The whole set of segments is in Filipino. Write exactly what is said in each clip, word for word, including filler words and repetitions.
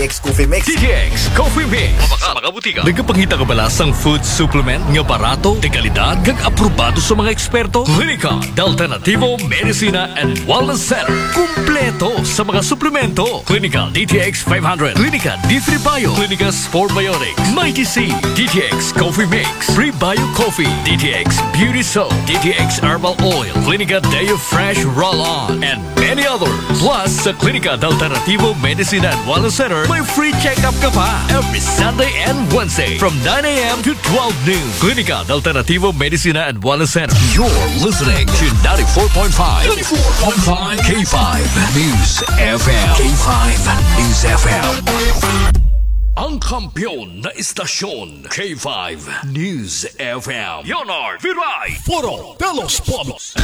X Coffee Mix. D T X Coffee Mix. Mapaka mga butika. Nagapangita ka bala sang food supplement nga barato, de kalidad, kag aprobado sa mga eksperto. Clinica Alternativo Medicina and Wellness Center. Kumpleto sa mga suplemento. Clinica D T X five hundred. Clinica D three Bio. Clinica Sport Biotics. Mighty C. D T X Coffee Mix. Free Bio Coffee. D T X Beauty Soap. D T X Herbal Oil. Clinica Deo Fresh Roll-On. And many others. Plus, sa Clinica Alternativo Medicina and Wellness Center, may free check-up ka pa every Sunday and Wednesday from nine a.m. to twelve noon. Clinica Alternativo Medicina and Wellness Center. You're listening to ninety-four point five. ninety-four point five K five News F M. K five News F M. Ang kampiyon na istasyon, K five News F M. Leonard Viray, Foro Pelos Pobos.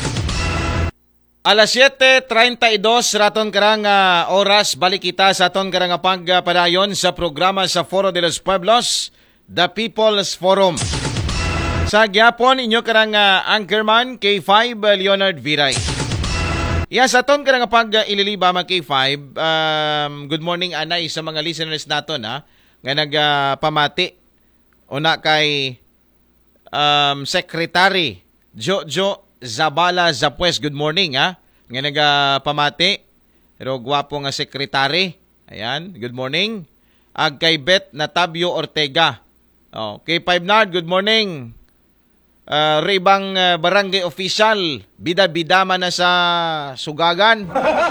Alas siete treinta y dos raton karang uh, oras balik kita sa aton karang pagpadayon sa programa sa Foro de los Pueblos, The People's Forum. Sa gyapon inyo karang uh, anchorman K five uh, Leonard Viray. Yes, aton karang pag uh, ililiba mag K five. Um, good morning anay sa mga listeners naton ha nga nagpamati uh, una kay um, Secretary Jojo Zabala Zapues, good morning ha. Nga nagpamati. Pero gwapo nga sekretary. Ayan, good morning. Ag kay Bet Natabio Ortega. Oh, K five Nard, good morning. Uh, Ribang uh, barangay official. Bida-bida man na sa sugagan.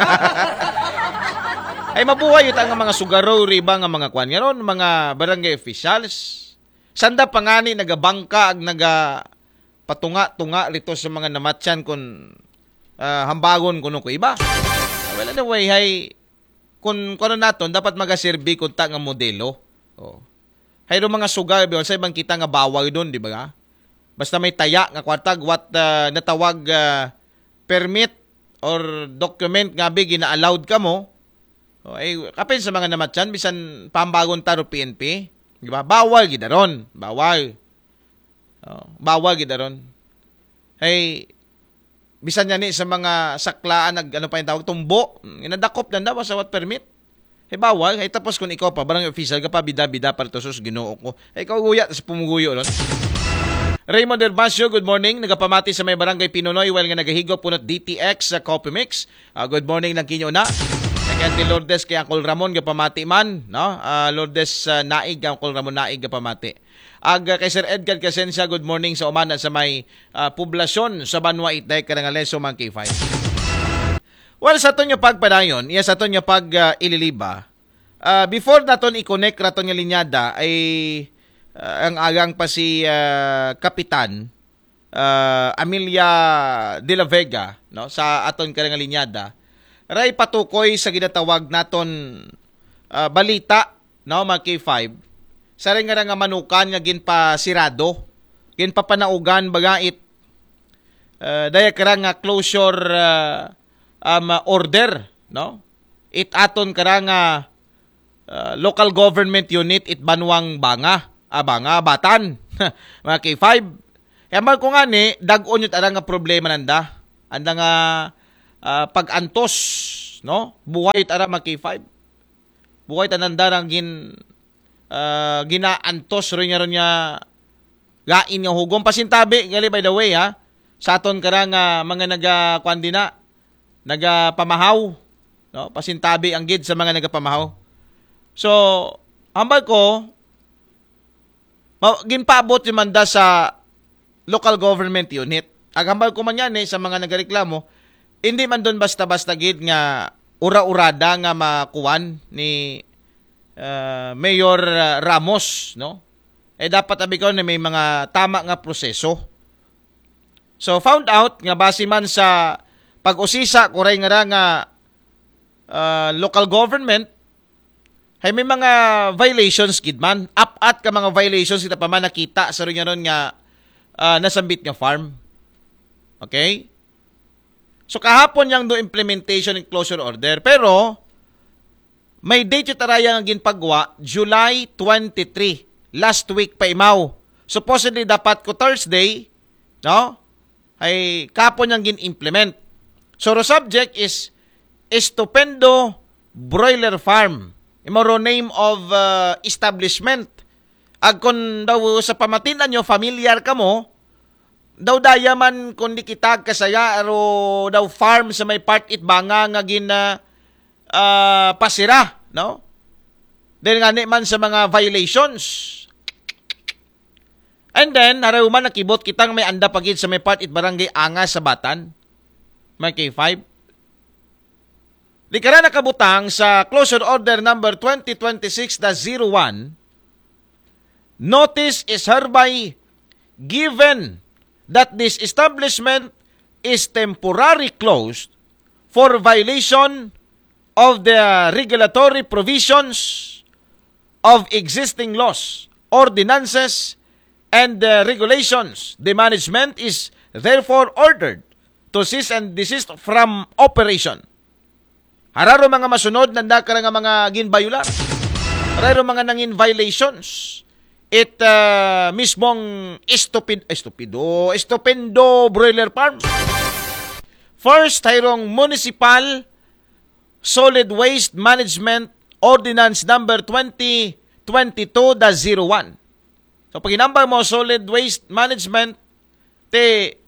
Ay mabuhay ito ang mga sugaro, ribang ang mga kwan. Ngayon, mga barangay officials. Sanda pa nga ni nagabangka ag naga patunga-tunga rito sa mga namatyan kung uh, hambagon kuno ko iba. Well, anyway, hay, kung kuno naton, dapat magaserbi kung ta nga modelo. Oh. Hay ro mga sugal, sa ibang kita nga bawal doon, di ba nga? Basta may taya nga kwartag, what uh, natawag uh, permit or document nga bi gina-allowed ka mo, oh, ay, kapin sa mga namatyan, bisan pambagon taro P N P, di ba? Bawal gidaron, bawal. Oh, bawal gidaron. Hey, bisan yan ni sa mga saklaan nag ano pa yung tawag tumbo, inadakop na daw sa what permit. Hey, bawal. Hey, tapos kung ikaw pa barangay official ka pa bida-bida para to sus Ginoo ko. Hey, ikaw guya sa pumuguyo non. Raymond Hermasio, good morning. Nagapamati sa may barangay Pinunoy while nga nagahigop punot D T X sa Coffee Mix. Uh, good morning lang kinyo na. Kaya Lourdes kay Uncle Ramon gapamati man, no? Uh, Lourdes uh, Naig, Uncle Ramon Naig gapamati. Ag uh, kay Sir Edgar Casensya, good morning sa umana sa may uh, poblasyon sa Banwa Itay Karangaleso man K five. Well, sa aton yung pagpadayon, iya sa aton yung pag uh, ililiba. Uh, before naton i-connect raton yung linyada ay uh, ang agang pa si uh, Kapitan uh, Amelia de la Vega, no, sa aton karang linyada. Ray patukoy sa ginatawag naton uh, balita, no, mga K five. Sa rin nga nga manukan nga ginpa sirado, ginpa panaugan bagait, uh, daya karang nga closure uh, um, order, no? It aton karang nga uh, local government unit it Banwang Banga, ah, Banga, Batan, mga K five. Kaya mal ko nga ni, dag-on yun nga problema nanda. Anda nga uh, pag-antos, no? Buhay tara mga K five. Buhay tananda rang gin uh, ginaantos rin nga rin niya gain nga hugong pasintabi gali by the way ha sa aton karang uh, mga nagakuan din na nagapamahaw, no, pasintabi ang gid sa mga nagapamahaw. So hambal ko ginpaabot yung manda sa local government unit. Agambal ko man yan eh, sa mga nagareklamo, hindi man doon basta-basta gid nga ura-urada nga makuwan ni uh, Mayor Ramos, no? Eh dapat abi ko na may mga tama nga proseso. So found out nga base man sa pag-usisa kuray nga nga uh, local government ay may mga violations gid man. Up-at ka mga violations kita pa man nakita sa ron nga uh, nasambit nga farm. Okay? So kahapon yang do implementation and closure order, pero may date yung taraya nga ginpagwa July twenty-three, last week pa imaw. Supposedly dapat ko Thursday, no? Ay kahapon yang gin-implement. So the subject is Estupendo Broiler Farm. imoro name of uh, establishment. Ag kun daw sa pamatinan nyo, familiar ka mo, daw dayaman kung di kitag kasaya, aro daw farm sa may part it banga nga gina uh, pasira, no? Dahil nga man sa mga violations. And then, haraw man nakibot kitang may anda pagid sa may part it barangay Angas sa Batan, may K five. Di ka na nakabutang sa closure order number twenty twenty-six dash zero one, notice is hereby given that this establishment is temporarily closed for violation of the regulatory provisions of existing laws, ordinances, and uh, regulations. The management is therefore ordered to cease and desist from operation. Hararo mga masunod, nanda ka nga mga ginbayular. Hararo mga nangin violations. It uh, mismong estupid, estupido, estupendo broiler farm. First, hayrong Municipal Solid Waste Management Ordinance number twenty twenty-two dash zero one. So, pag inambang mo Solid Waste Management, te,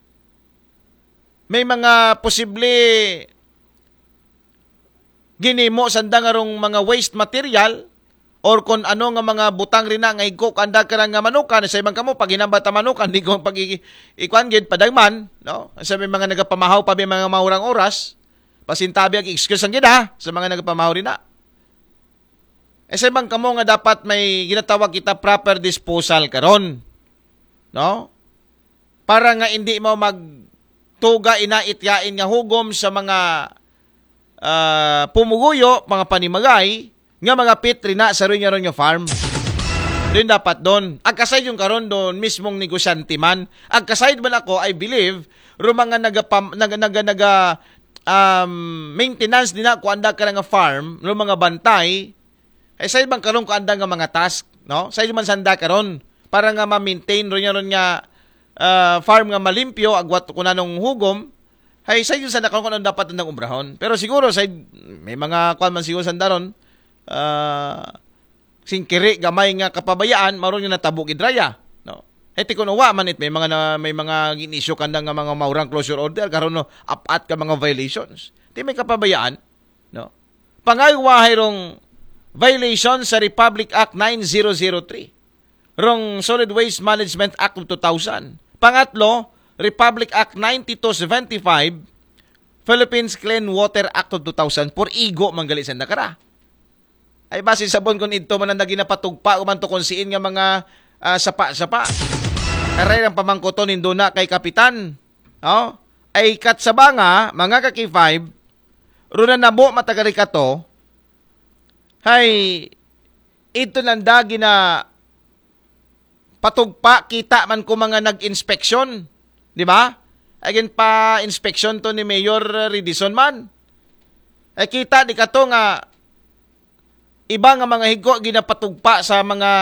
may mga posible ginimo sanda nga rong mga waste material or kung ano nga mga butang rin na nga higko kanda ka nga manukan sa ibang kamo pag hinambata manukan di ko pag ikuan gid padagman, no? Sa may mga nagapamahaw pa may mga maurang oras pasintabi ang excuse ang gida sa mga nagapamahaw rin na. E sa ibang kamo nga dapat may ginatawag kita proper disposal karon, no? Para nga hindi mo magtuga inaityain nga hugom sa mga Uh, pumuguyo, mga panimagay, nga mga pitri na sa rin nga farm. Doon dapat doon. Agkaside yung karon doon, mismong negosyante man. Agkaside man ako, I believe, ro mga naga, naga, naga, naga um, maintenance din na kung anda ka nga farm, ro mga bantay, ay side man karon kung anda nga mga task, no? Side man sanda karon para nga ma-maintain ro nga ron nga uh, farm nga malimpyo, agwat ko na nung hugom, ay sa yun sa nakaroon ko nang dapat ng umbrahon. Pero siguro, sa, may mga kwan man siguro sa daron, uh, singkiri, gamay nga kapabayaan, maroon yung natabok idraya. No? Heti ko nawa man it, may mga, na, may mga ginisyo kanda nga mga maurang closure order, karoon no, apat ka mga violations. Di may kapabayaan. No? Pangaywahay rong violation sa Republic Act nine thousand three. Rong Solid Waste Management Act of two thousand. Pangatlo, Republic Act ninety-two seventy-five, Philippines Clean Water Act of two thousand, por igo manggali sa nakara. Ay base sabon kung ito man ang naginapatugpa uman to kung siin nga mga uh, sapa-sapa. Aray ang pamangkoton nindo na kay kapitan. No? Ay katsaba nga, mga ka-K five, runa nabo matagari ka to, hay, ito nanda gina patugpa, kita man ko mga nag-inspeksyon. Di ba? Again pa inspection to ni Mayor Ridison man. Ay kita di kato nga iba nga mga higo ginapatugpa sa mga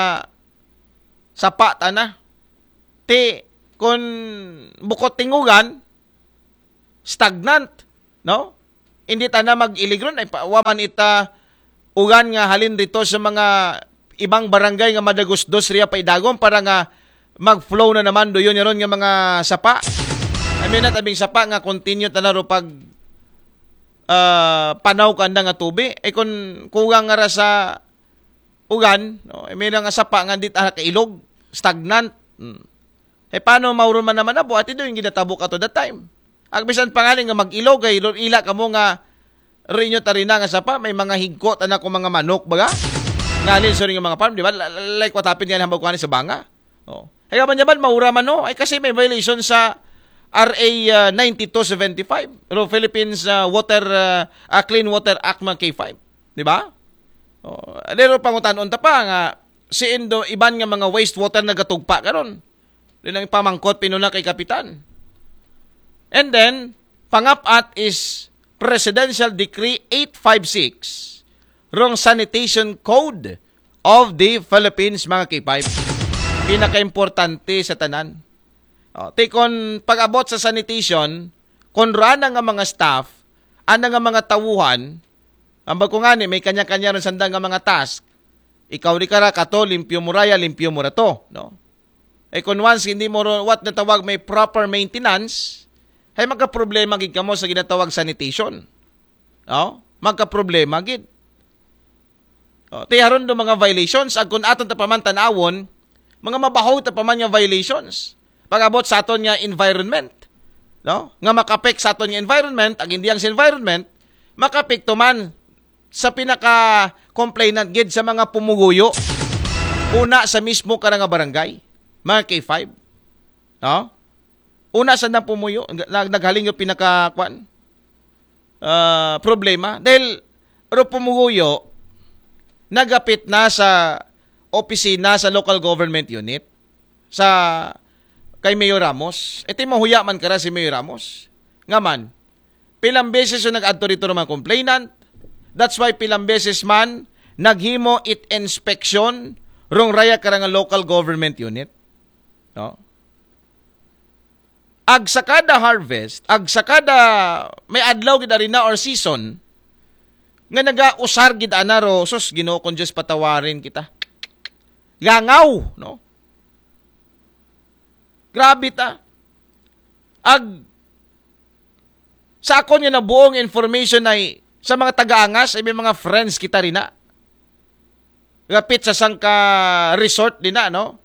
sapa na. Ti kun bukod tingugan stagnant, no? Hindi ta na mag-iligron ay pawaman ita ugan nga halin dito sa mga ibang barangay nga madagos-dos riya pa idagom para nga mag-flow na naman do yun yaron nga mga sapa. I mean, natabing sapa nga continue tanaro pag uh, panaw ka nga tubi. Eh kung kugang nga ra sa ugan, no? I mean, nga sapa nga dit ah, kailog, stagnant. Hmm. Eh paano mauron man naman na buhat ito yung ginatabok ato that time. Agbisan pangaling nga mag-ilog kay ila ka mo nga rinyo tarina nga sapa may mga higkot ana ko mga manok baga. Ngalin sorry nga mga farm, di ba? Like what happened yan hambag ko sa banga. Oh. Kaya man yaman, maura man no? Ay kasi may violation sa R A uh, ninety-two seventy-five, no, Philippines uh, Water uh, uh, Clean Water Act mga K five. Di ba? Oh, lero pangutan-on ta pa nga si Indo iban nga mga wastewater nagatugpa karon. Din ang pamangkot pinuna kay kapitan. And then pangapat is Presidential Decree eight fifty-six, wrong Sanitation Code of the Philippines mga K five. Pinaka-importante sa tanan. O, tikon pag-abot sa sanitation, kung rana nga mga staff, ana nga mga tawuhan, Ambag ko nga ni, may kanya-kanya ron sandang nga mga task. Ikaw di kara kato, limpyo mo raya, limpyo mo rato. No? Eh kung once hindi mo ro, what natawag may proper maintenance, ay magka-problema gid kamo sa ginatawag sanitation. No? Magka-problema gid. O, tiyaron do mga violations, ag kung aton ta paman tan-awon, mga mabaho ta paman nga violations. Pag-abot sa aton nga environment. No? Nga makapek sa aton nga environment, ag hindi ang environment, makapekto man sa pinaka-complainant gid sa mga pumuguyo. Una sa mismo karang nga barangay, mga K five. No? Una sa nang pumuyo, naghaling yung pinaka-kwan, uh, problema. Dahil, ro pumuguyo, nagapit na sa opisina sa local government unit sa kay Mayor Ramos. Ito yung mahuya man kara si Mayor Ramos. Nga man, pilang beses yung nag-adto rito ng mga complainant. That's why pilang beses man naghimo it inspection rong raya kara nga local government unit. No? Ag sa kada harvest, ag sa kada may adlaw gid ari na or season, nga naga-usar gid ana ro, sus Ginoo kon Dios patawarin kita. Gangaw, no? Grabe ta. Ag sa akon nga nabuong information ay sa mga taga-angas ay may mga friends kita rin na. Gapit sa sangka resort din na, no?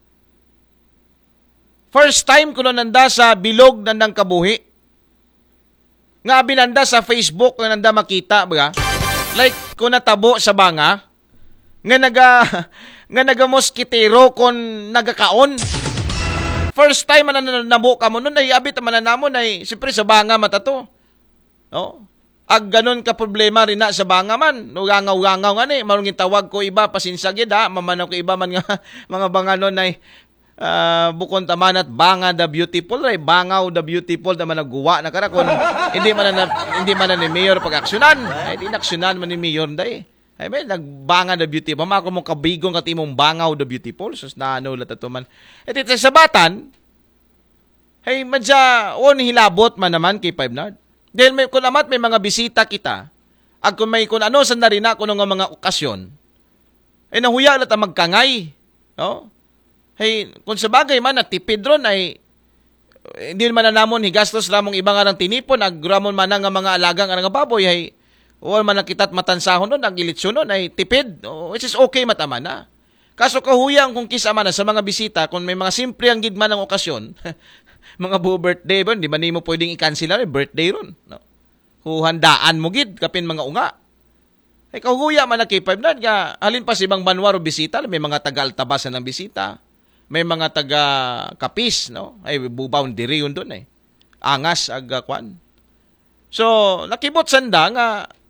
First time ko nanda sa bilog nandang kabuhi. Nga binanda sa Facebook na nanda makita, baga? Like, kung natabo sa banga, nga naga, nga naga moskitero kon nagakaon. First time man na nabo ka mo, nun ay abit man na namon ay, siyempre sa banga matato. No? Ag ganon ka problema rin na sa banga man. Nugangaw-gangaw nga ni, marungin tawag ko iba, pasinsagid ha, mamanaw ko iba man nga, mga banga nun ay, uh, bukon taman at banga the beautiful, ay bangaw the beautiful naman nagguwa na karakon. hindi man na, hindi man na ni Mayor pag-aksyonan. Ay, di naksyonan man ni Mayor day. Ay, may nagbanga the beautiful. Mama ko mong kabigong kat imong bangaw the beautiful. Sus na ano lata to man. At ito sa batan, ay, madya, o hilabot man naman kay Five Nard. Dahil may, kung amat may mga bisita kita, ag kung may kung ano sa narina ko ng mga okasyon, ay nahuya lata magkangay. No? Hey, kung sa bagay man, natipid ron ay hindi man na namon higastos lamang ibang arang tinipon, agramon man nga mga alagang arang baboy, ay o man nakitat matansahon nun, agilitsyon nun, ay tipid. Oh, which is okay mataman na. Kaso kahuyang kung kisa man na sa mga bisita, kung may mga simple ang gidman ng okasyon, mga buo birthday ba, di ba ni mo pwedeng i-cancel na birthday ron. No? Kuhandaan mo gid, kapin mga unga. Ay kahuya man na K five na, nga, halin pa si ibang banwaro bisita, may mga taga-altabasan ng bisita. May mga taga-kapis, no? Ay, boundary yun doon eh. Angas, agakwan. So, nakibot sanda nga,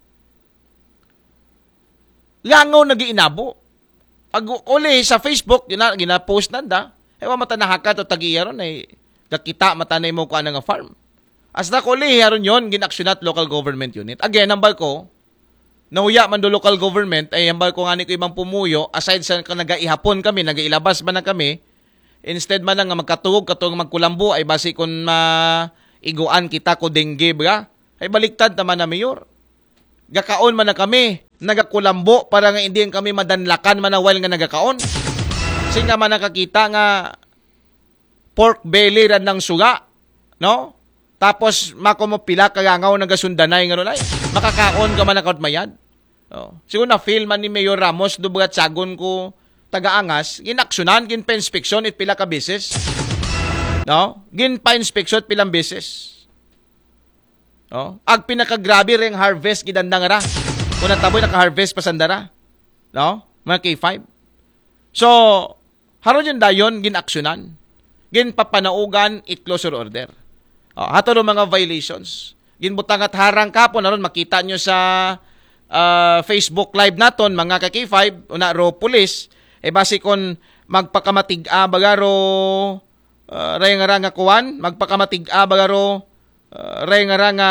langaw nag-iinabo. Ag uli sa Facebook, gina, gina-post nanda, ay wa mata nahakat o tag-iya ron, ay nakita matanay mo ko nga farm. As na uli, haron yun, ginaksyonan local government unit. Again, hambal ko, nahuya man do local government, ay hambal ko nga ni ko ibang pumuyo, aside sa nag-ihapon kami, nag-ilabas ba na kami, instead man nga magkatugog, katong magkulambo, ay basi kung maiguan kita ko dengue ba, ay baliktad naman na mayor. Gakaon man na kami, nagakulambo, para nga hindi kami madanlakan man na while nga nagakaon. Kasi nga man nakakita nga pork belly ran ng suga, no? Tapos mako mo pila kagangaw nagasundanay nga ronay. Makakaon ka man na mayad. No? Siguro na feel man ni Mayor Ramos dubagat sagon ko taga-angas, ginaksyonan, ginpa-inspeksyon it pila ka beses. No? Ginpa-inspeksyon it pilang beses. No? Ag pinakagrabe ring harvest gidandang ra. Kung nataboy naka-harvest pa sandara. No? Mga K five. So, haron yun dayon ginaksyonan. Ginpapanaugan it closure order. Oh, hato ng mga violations. Ginbutang at harang kapon naron makita nyo sa uh, Facebook live naton mga ka K five una ro police e basi kon magpakamatig-a bagaro uh, ray nga nga kuwan magpakamatig-a bagaro uh, ray nga nga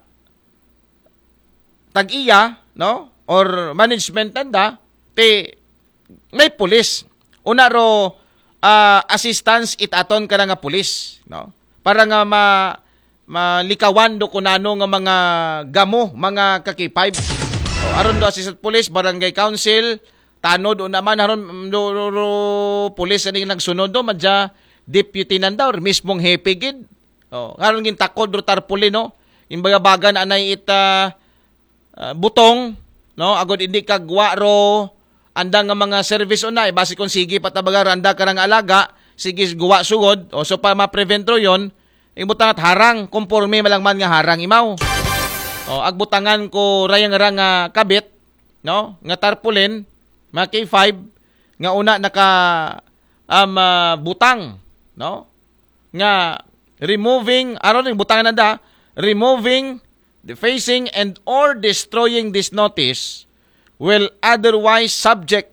tag-iya no or management nanda te may police una ro uh, assistance itaton ka nga police no para nga ma malikawan do kunano nga mga gamo mga ka K five. So, aron do assistant police, barangay council, tanod o naman aron do, do, do police ani nagsunod do madya deputy nanda or mismong hepe gid. Oh, aron gin takod do tarpaulin no. Imbaga bagan anay ita uh, butong no agod hindi kagwa ro anda nga mga service unay base kon sige patabaga anda karang alaga sige guwa sugod o so pa ma-prevent ro yon ibutangat harang konforme malangman nga harang imaw. O agbutangan ko rayang-rang nga kabit no nga tarpaulin mga K five nga una naka um, uh, butang no nga removing aron ning butangan nanda removing, defacing, and or destroying this notice will otherwise subject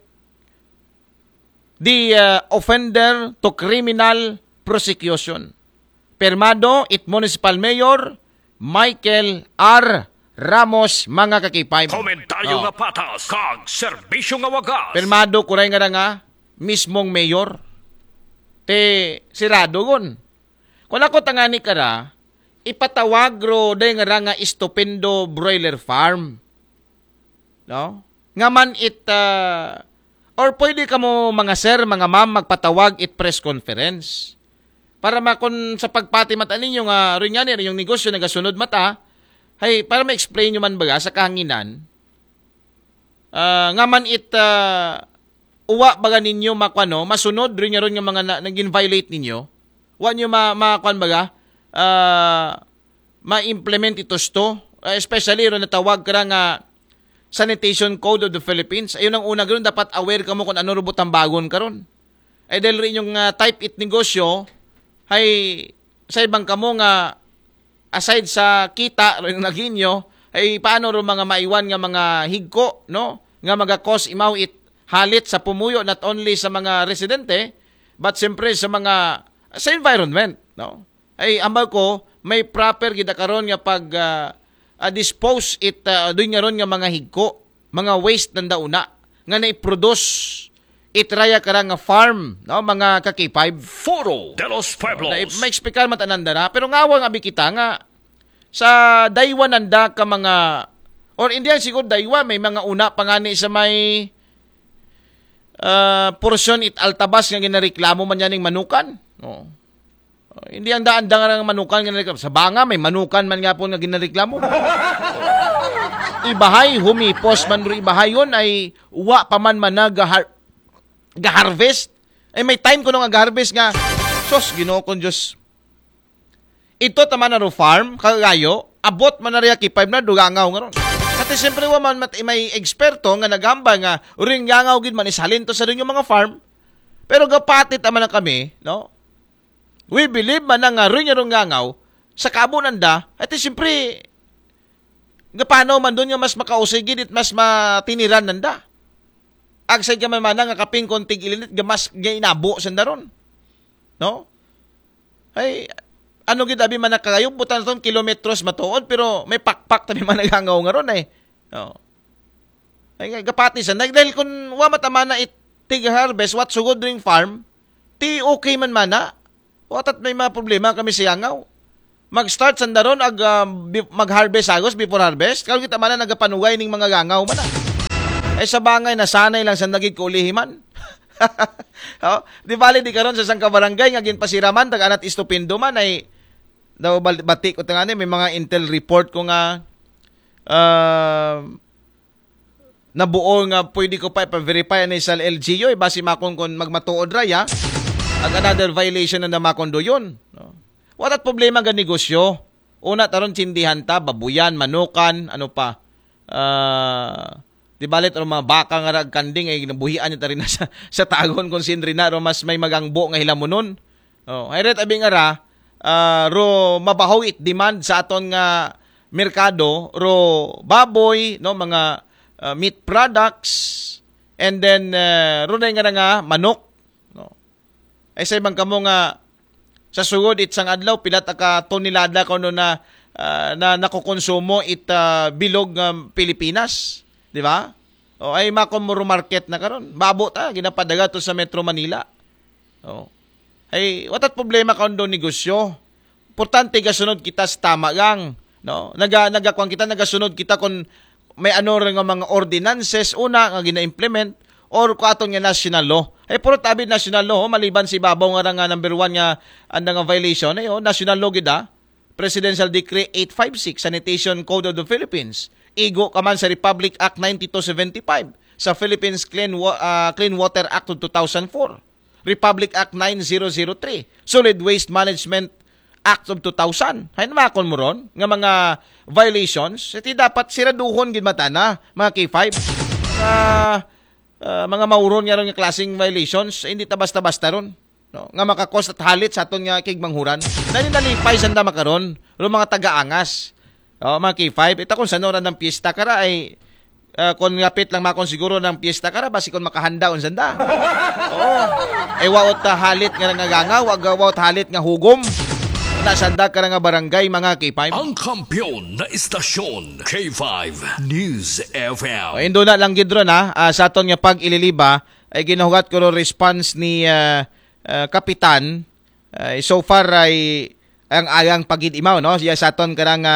the uh, offender to criminal prosecution. Permado it Municipal Mayor Michael R. Ramos mga kakipay. Komentaryo Oh. nga patas kag serbisyo nga wagas. Permado kuray nga nga mismong mayor. Te sirado gon. Kung ako tangani kara, ipatawag ro day nga nga estupendo broiler farm. No? Nga man it uh, or pwede ka mo mga sir, mga ma'am magpatawag it press conference. Para makon sa pagpati mata ninyo nga rin yan yung negosyo nagasunod mata, hay para ma-explain nyo man baga sa kahanginan. Uh, nga man it uh, uwa baga ninyo makwano, masunod rin nga rin nga mga na, nagin-violate ninyo. Wa nyo ma, makwan baga, Uh, ma-implement itos to, uh, especially ron natawag ka nga Sanitation Code of the Philippines. Ayun ang una ganoon, dapat aware ka mo kung ano robot ang bagon karon. Ay dahil rin yung uh, type it negosyo, ay sa ibang kamo nga aside sa kita rin naginyo, ay paano ro mga maiwan nga mga higko, no? Nga maga-cause imaw it halit sa pumuyo not only sa mga residente, but siyempre sa mga sa environment, no? Ay ambal ko may proper gid karon nga pag uh, uh, dispose it uh, doon nga ron nga mga higko, mga waste nanda una nga na-produce itraya kara nga farm no mga kaki five Foro de los Pueblos. no, may explicar man tananda na pero ngawa nga abi kita nga sa daywa nanda ka mga or hindi siguro daywa may mga una pangani sa may uh, portion it altabas nga ginareklamo man yaning manukan no. Uh, hindi ang daan-daan nga manukan nga ginareklamo. Sa banga, may manukan man nga po nga ginareklamo. Ibahay, humipos man ro ibahay yun ay uwa pa man man na gahar- gaharvest. Ay may time ko nung ga-harvest nga, sos, ginoo kong Diyos. Ito tama na ro farm, kagayo, abot man na rin kipive na, dugangaw nga ron. Kasi siyempre wa man mat- may eksperto nga nagamba nga, uring gangaw gid man isalin to sa rin yung mga farm. Pero gapatit naman na kami, no? We believe man nga rin yung gangaw sa kabo nanda, at siyempre, gapano man doon yung mas makausigid at mas matiniran nanda. Agsay ka man man nga kaping konting ilinit, gamas gainabo sandaron. No? Ay, ano gid abi man nakagayo, butan ton kilometros matuod, pero may pakpak tabi man nagangaw nga ron eh. No? Ay, gapati sa, dahil kung wa matama na it tig harvest, what sugod ring farm, ti okay man mana, watat may mga problema kami sa yangaw. Mag-start sandaron ag uh, mag-harvest agos before harvest. Kalau kita man na nagapanugay ning mga gangaw man. Eh sa bangay nasanay lang sa nagig kulihiman. Oh, di bali di karon sa sang kabarangay nga ginpasiraman tag anat istupindo man ay daw batik ko tangani may mga intel report ko nga uh, nabuo nga pwede ko pa i-verify ani sa L G U eh, basi makon kon magmatuod raya. Ag another violation na namakondo yun. No? Watat problema nga negosyo. Una, taron tsindihan ta, babuyan, manukan, ano pa. Uh, di balit o mga baka nga ragkanding, ay nabuhian nyo ta rin na sa, sa tagon kung sinri na, ro mas may magangbo nga hilamunon. Oh, ay ret abing ara, uh, ro mabahaw it demand sa aton nga merkado, ro baboy, no, mga uh, meat products, and then, uh, ro na nga nga manok. Ay sa ibang kamo nga sa sugod itsang adlaw pilat ka tonelada kuno na uh, na nakokonsumo it uh, bilog ng um, Pilipinas, di ba? O ay makomoro market na karon. Babo ta ginapadaga to sa Metro Manila. O. Ay watat problema kuno negosyo. Importante gasunod kita sa tama gang, no? Naga nagakuan kita nagasunod kita kon may ano rin nga mga ordinances una nga gina-implement or ko aton nga national law. Ay puro tabi national law, maliban si babaw nga nga number one nga anda nga violation, ay oh, national law gid ah. Presidential Decree eight fifty-six, Sanitation Code of the Philippines. Igo ka man sa Republic Act ninety-two seventy-five, sa Philippines Clean, uh, Clean Water Act of two thousand four, Republic Act nine thousand three, Solid Waste Management Act of two thousand. Hay namakon mo ron nga mga violations, iti dapat siraduhon gid mata na mga K five. Uh, uh, mga mauron nga ron nga klaseng violations, hindi ta basta-basta ron. No, nga makakos at halit sa aton nga kigmanghuran. Dali nalipay sanda makaron, ro mga taga-angas. Oh, mga K five, ita kung sanoran ng piyesta kara ay uh, kung ngapit lang makon siguro ng piyesta kara basi kung makahanda on sanda. Oh, ay waot ta halit nga naganga, wag waot halit nga hugom. Nasanda ka nga barangay mga K five. Ang kampiyon na istasyon, K five News F M. O, indo na lang gidron ha, uh, sa aton nga pag-ililiba, ay ginahugat ko ro response ni uh, uh, Kapitan. Uh, so far ay ang ayang pagid-imaw, no? Siya sa aton ka nga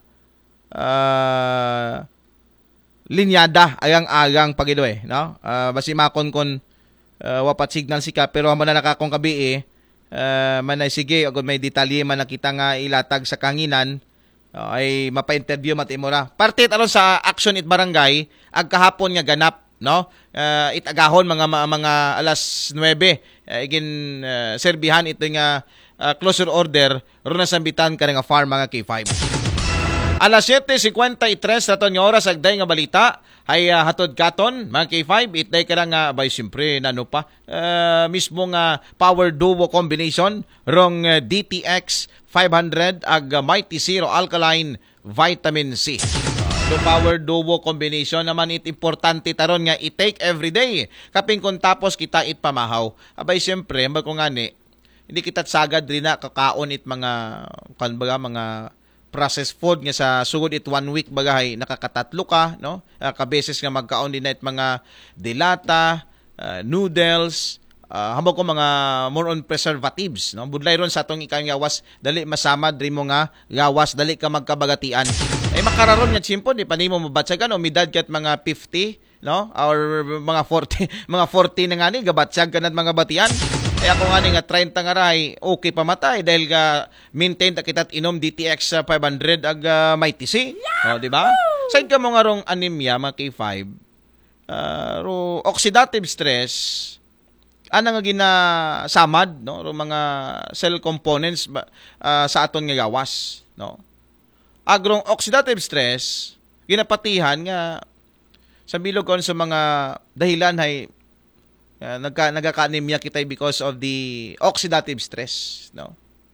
uh, linyada, ayang ayang pagidoy, no? Uh, basi makon kon uh, wapat signal sika, pero hamo na nakakong kabi eh, Uh, manay sige, agad may detalye man nakita nga ilatag sa kanginan, uh, ay mapa-interview matimura. Parte aron sa action it barangay, ag kahapon nga ganap, no? Uh, itagahon mga mga alas nuwebe, uh, igin uh, serbihan ito nga uh, closure order, ron na sambitan ka nga farm mga K five. Alas siyete fifty-three naton nga oras agday nga balita ay uh, hatod katon mga K five itday ka nga bay siyempre nano pa uh, mismo nga power duo combination rong uh, D T X five hundred ag uh, Mighty Zero Alkaline Vitamin C. Uh, power duo combination naman it importante taron nga i-take every day kaping kung tapos kita it pamahaw. Abay siyempre magkung ngani hindi kita sagad rin na kakaon it mga kanbaga mga processed food nga sa sugod it one week bagahay nakakatatlo ka, no? Uh, kabeses nga magkaon din na it mga dilata, uh, noodles, uh, hamo ko mga more on preservatives, no? Budlay ron sa atong ikang gawas dali masama diri mo nga gawas dali ka magkabagatian. Ay makararon nga simpo di pa nimo mabatsagan o midad ket mga fifty, no? Or mga forty, mga forty na nga ni gabatsag kanat mga batian. Kaya ako nga nga thirty nga ray, okay pa matay dahil ga maintain ta kitat inom D T X five hundred ag uh, Mighty C. O, di ba? Said ka mo nga rong anemia, mga K five, uh, ro oxidative stress, ana nga ginasamad, no? Ro mga cell components uh, sa aton nga gawas, no? Agrong oxidative stress, ginapatihan nga sa bilog kon sa mga dahilan hay Uh, nagka nagaka-anemia kita because of the oxidative stress, no?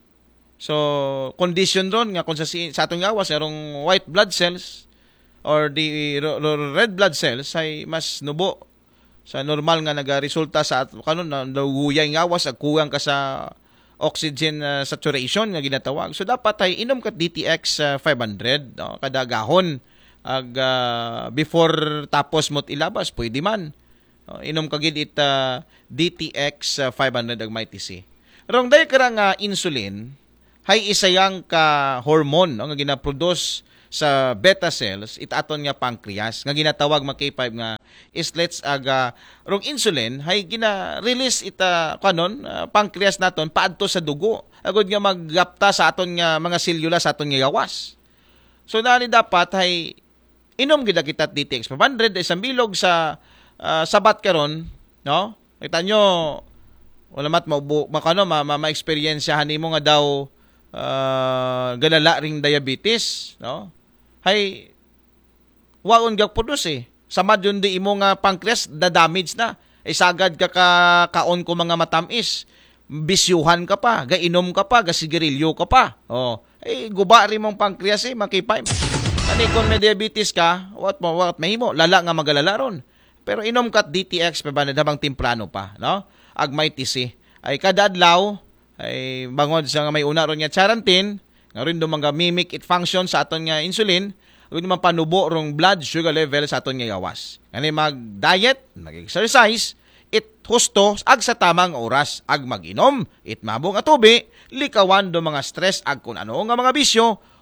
So condition ron nga kung sa, sa atong gawas erong white blood cells or the r- r- red blood cells ay mas nubo sa normal nga nagaresulta sa ato kanon na naguyay gawas ag kuwang ka sa oxygen uh, saturation nga ginatawag. So dapat ay inom ka D T X uh, five hundred, no? Kada gahon ag uh, before tapos mo't ilabas pwede man. Uh, inom kagid it uh, D T X uh, five hundred ag Mighty C. Rong day karang uh, insulin hay isayang ka hormone, no, nga ginaproduce sa beta cells it aton nga pancreas nga ginatawag mga K five nga islets ag uh, rong insulin hay gina-release it uh, kanon uh, pancreas naton paadto sa dugo agud nga maggapta sa aton nga mga selula sa aton nga gawas. So nani dapat hay inom gid kita D T X five hundred isang bilog sa Uh, sabat karon, no? Kita nyo, wala mat makano ma ma-experiencehan nimo nga daw uh, galala ring diabetes, no? Hay waon gag produce eh. Samad yun di imo nga pancreas da damage na. Ay sagad ka ka kaon ko mga matamis. Bisyuhan ka pa, gainom ka pa, gasigarilyo ka pa. Oh, ay guba rin mong pancreas eh, makipay. Ani kung may diabetes ka, what mo what mahimo, lala nga magalala ron. Pero inom kat D T X pa ba na dabang timplano pa, no? Ag Mighty C. Ay kada adlaw ay bangod sa nga may una ron nga charantin, nga rin do mga mimic it function sa aton nga insulin, ug man panubo rong blood sugar level sa aton nga gawas. Ani mag-diet, mag-exercise, it husto ag sa tamang oras ag mag-inom, it mabong at tubi, likawan do mga stress ag kun ano nga mga bisyo,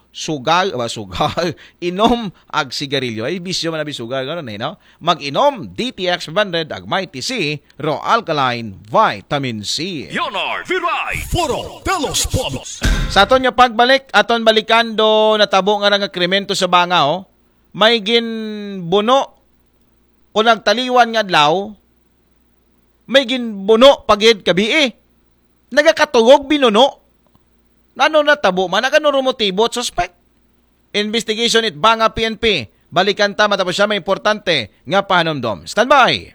sugal, ba sugal, inom ag sigarilyo. Ay bisyo man abi sugal karon eh, no? Mag-inom D T X five hundred ag may T C, raw alkaline vitamin C. Yonard Viray Foro Pelos Pobos. Sa aton nga pagbalik, aton balikando natabo nga nga kremento sa Bangao, may ginbuno o nagtaliwan nga adlaw, may ginbuno pagid kabii. Nagakatugog binuno. Ano na tabo man, nagano motibo at suspect. Investigation it Banga P N P. Balikan ta matapos siya may importante nga pahanomdom. Stand by.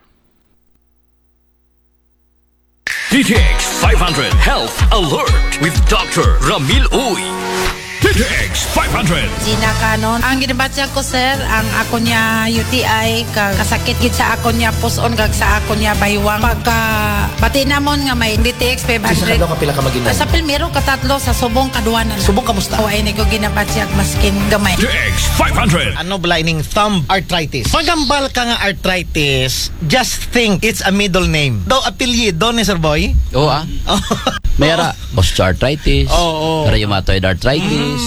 D T X five hundred Health Alert with Doctor Ramil Uy. D T X five hundred. Gina Canon. Ang ginabatya ko, sir, ang ako niya U T I, kag kasakit gid sa ako niya puson, kag sa ako niya baywang. Pagka pati namon nga may D T X five Sa hundred. kadlaw ka pila ka maginan? Sa pilmero katatlo sa subong kaduanan. Subong kamusta? O ay ni ko ginabatya maskin gamay. D T X five hundred. Ano blining thumb arthritis? Pagambal ka nga arthritis, just think it's a middle name. Daw apelyido ni Sir Boy? Oo ah. Mayara osteoarthritis, Oo. rheumatoid arthritis,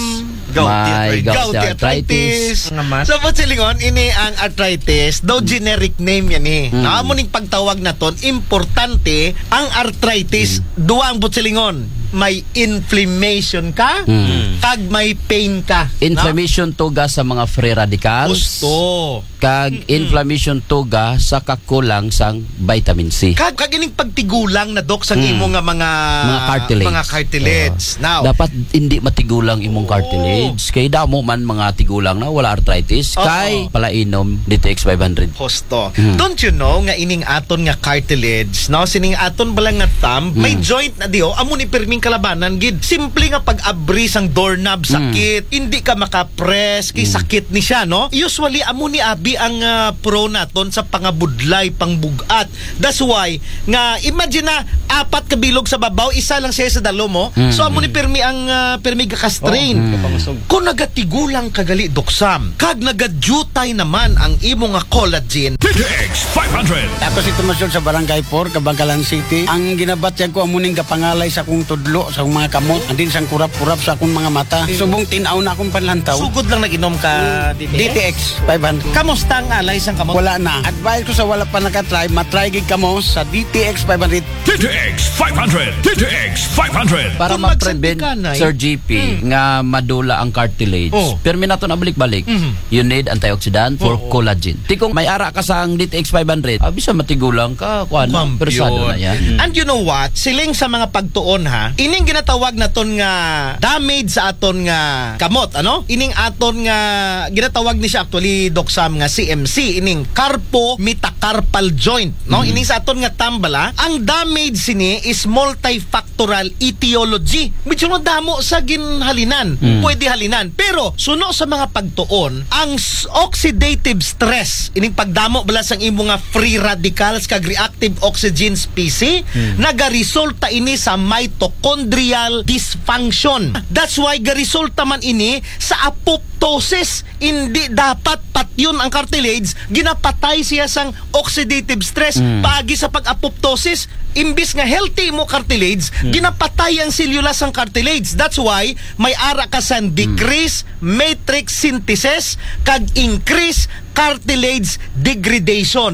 may gout arthritis. So, po silingon, ini ang arthritis, daw generic name yan eh. Mm. Naamo ning pagtawag na ton, importante, ang arthritis, duwa ang silingon. May inflammation ka, Mm. kag may pain ka. Inflammation tuga sa mga free radicals, Gusto. kag inflammation tuga sa kakulang sang vitamin C. Kag kag ining pagtigulang na dok sa Mm. imo nga mga Mga cartilage. mga cartilage. Now, Dapat hindi matigulang imong cartilage. Kay damo man mga tigulang na wala arthritis, Oo. kay palainom D T X five hundred. hosto. Mm. Don't you know nga ining aton nga cartilage, no? Sining aton balang nga thumb, may joint na diyo, amo ni perming kalabanan gid. Simple nga pag-abri sang doorknob sakit, hindi ka maka-press, kay sakit ni siya, no? Usually amo ni abi ang ah, pro naton sa pangabudlay, pangbugat. That's why nga imagine na apat ka bilog sa babaw, isa lang siya sa dalo mo. Mm. So amo ni permi ang ah, permi ka strain. Kung nagatigulang kagali doksam, kag nagadutay naman ang imo nga collagen. D T X five hundred. Ako si Tomasyon sa Barangay four, Kabangkalan City. Ang ginabatyan ko amuning kapangalay sa akong tudlo, sa akong mga kamot, andin sang kurap-kurap sa akong mga mata. Subong tinaw na akong panlantaw. Sugod lang nag-inom ka D T X. D T X five hundred. Kamusta ang alay sang kamot? Wala na. Advice ko sa wala pa nakatry, matry gid kamo sa D T X five hundred. D T X five hundred. D T X five hundred. Para Kung ma-prevent, magsantikanay, Sir G P, nga madula ang cartilage. Oh. Pero minato na balik-balik, you need antioxidant for collagen. Di kung may ara ka sa ang D T X five hundred, ah, bisa matigulang ka, kuan, Ma'am, persado yun. na yan. And you know what? Siling sa mga pagtuon ha, ining ginatawag naton nga damage sa aton nga kamot, ano? Ining aton nga ginatawag ni siya actually doksam nga C M C, ining carpo metacarpal joint, no? Ining sa aton nga tambala, ang damage sini is multifactorial etiology. Medyo mo damo sa ginhalinan, pwede halinan. Pero suno sa mga pagtuon, ang s- oxidative stress, ining pagdamo bala sang imo nga free radicals kag reactive oxygen species, nagaresulta ini sa mitochondrial dysfunction. That's why garesulta man ini sa apoptosis. Hindi dapat patyon ang cartilage, ginapatay siya sang oxidative stress. Pagi sa pag-apoptosis, imbis nga healthy mo cartilage, ginapatay ang selula sang cartilage. That's why may ara ka sa decrease matrix synthesis kag increase cartilage degradation.